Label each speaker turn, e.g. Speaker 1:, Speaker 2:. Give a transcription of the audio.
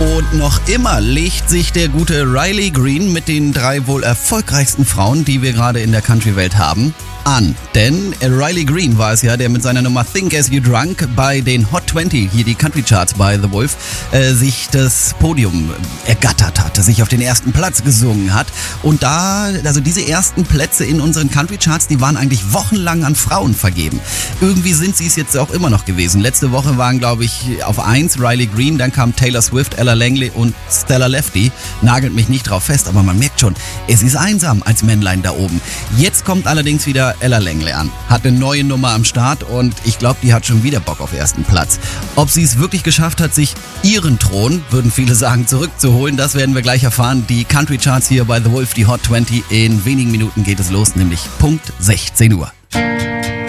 Speaker 1: Und noch immer legt sich der gute Riley Green mit den 3 wohl erfolgreichsten Frauen, die wir gerade in der Country-Welt haben, an. Denn Riley Green war es ja, der mit seiner Nummer Think As You Drunk bei den Hot 20, hier die Country Charts bei The Wolf, sich das Podium ergattert hat, sich auf den ersten Platz gesungen hat. Und also diese ersten Plätze in unseren Country Charts, die waren eigentlich wochenlang an Frauen vergeben. Irgendwie sind sie es jetzt auch immer noch gewesen. Letzte Woche waren, glaube ich, auf 1 Riley Green, dann kam Taylor Swift, Ella Langley und Stella Lefty. Nagelt mich nicht drauf fest, aber man merkt schon, es ist einsam als Männlein da oben. Jetzt kommt allerdings wieder Ella Langley an, hat eine neue Nummer am Start und ich glaube, die hat schon wieder Bock auf ersten Platz. Ob sie es wirklich geschafft hat, sich ihren Thron, würden viele sagen, zurückzuholen, das werden wir gleich erfahren. Die Country Charts hier bei The Wolf, die Hot 20, in wenigen Minuten geht es los, nämlich Punkt 16 Uhr.